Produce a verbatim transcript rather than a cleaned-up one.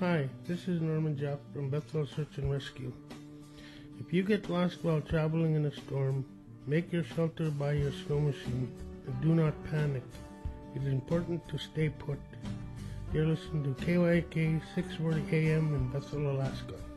Hi, this is Norman Jeff from Bethel Search and Rescue. If you get lost while traveling in a storm, make your shelter by your snow machine and do not panic. It is important to stay put. You're listening to K Y K six forty A M in Bethel, Alaska.